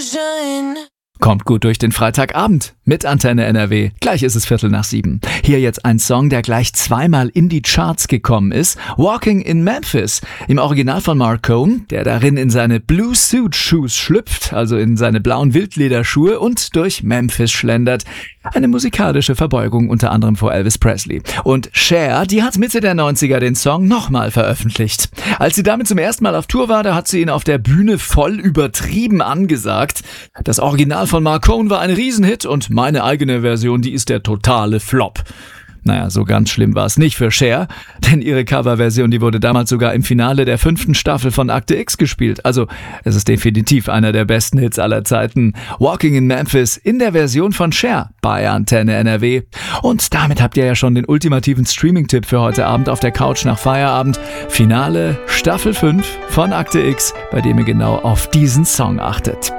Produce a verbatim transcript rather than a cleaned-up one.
Illusion. Kommt gut durch den Freitagabend mit Antenne N R W. Gleich ist es Viertel nach sieben. Hier jetzt ein Song, der gleich zweimal in die Charts gekommen ist. Walking in Memphis. Im Original von Marcone, der darin in seine Blue Suit Shoes schlüpft, also in seine blauen Wildlederschuhe und durch Memphis schlendert. Eine musikalische Verbeugung unter anderem vor Elvis Presley. Und Cher, die hat Mitte der neunziger den Song nochmal veröffentlicht. Als sie damit zum ersten Mal auf Tour war, da hat sie ihn auf der Bühne voll übertrieben angesagt. Das Original von Marcone war ein Riesenhit und meine eigene Version, die ist der totale Flop. Naja, so ganz schlimm war es nicht für Cher, denn ihre Coverversion, die wurde damals sogar im Finale der fünften Staffel von Akte X gespielt. Also, es ist definitiv einer der besten Hits aller Zeiten. Walking in Memphis in der Version von Cher bei Antenne N R W. Und damit habt ihr ja schon den ultimativen Streaming-Tipp für heute Abend auf der Couch nach Feierabend. Finale Staffel fünf von Akte X, bei dem ihr genau auf diesen Song achtet.